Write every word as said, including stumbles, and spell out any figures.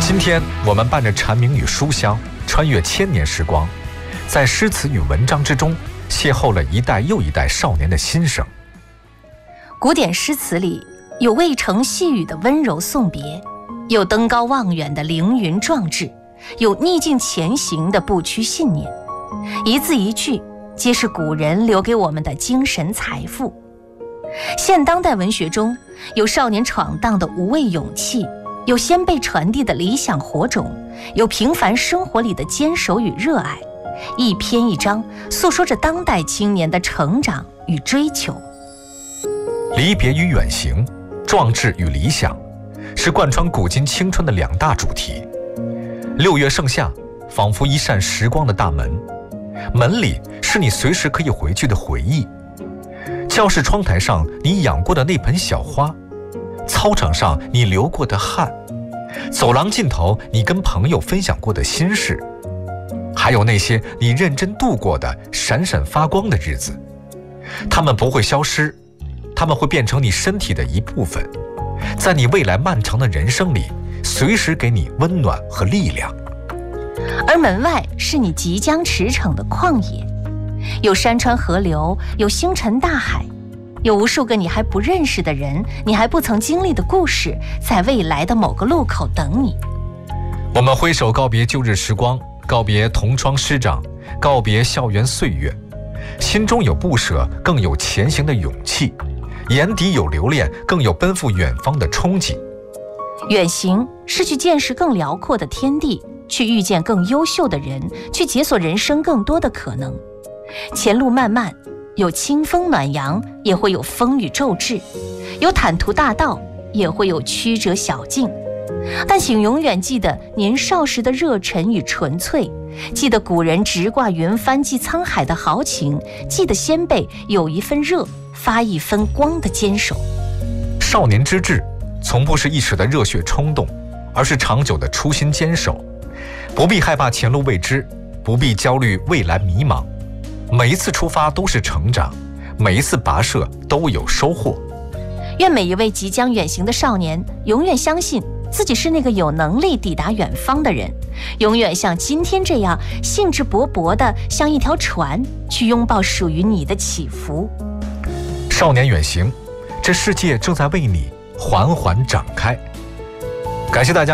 今天我们伴着蝉鸣与书香，穿越千年时光，在诗词与文章之中，邂逅了一代又一代少年的心声。 古典诗词里有未成细语的温柔送别，有登高望远的凌云壮志，有逆境前行的不屈信念，一字一句皆是古人留给我们的精神财富。现当代文学中有少年闯荡的无畏勇气，有先辈传递的理想火种，有平凡生活里的坚守与热爱，一篇一章诉说着当代青年的成长与追求。 离别与远行，壮志与理想，是贯穿古今青春的两大主题。六月盛夏，仿佛一扇时光的大门，门里是你随时可以回去的回忆。教室窗台上你养过的那盆小花，操场上你流过的汗，走廊尽头你跟朋友分享过的心事，还有那些你认真度过的闪闪发光的日子。它们不会消失，它们会变成你身体的一部分，在你未来漫长的人生里，随时给你温暖和力量。 而门外是你即将驰骋的旷野，有山川河流，有星辰大海，有无数个你还不认识的人，你还不曾经历的故事，在未来的某个路口等你。 我们挥手告别旧日时光，告别同窗师长，告别校园岁月，心中有不舍，更有前行的勇气，眼底有留恋，更有奔赴远方的憧憬。 远行是去见识更辽阔的天地，去遇见更优秀的人，去解锁人生更多的可能。前路漫漫，有清风暖阳，也会有风雨骤至，有坦途大道，也会有曲折小径。但请永远记得年少时的热忱与纯粹，记得古人直挂云帆济沧海的豪情，记得先辈有一份热发一分光的坚守。 少年之志从不是一时的热血冲动，而是长久的初心坚守。不必害怕前路未知，不必焦虑未来迷茫，每一次出发都是成长，每一次跋涉都有收获。 愿每一位即将远行的少年永远相信自己是那个有能力抵达远方的人，永远像今天这样兴致勃勃地像一条船去拥抱属于你的起伏。 少年远行，这世界正在为你缓缓展开。感谢大家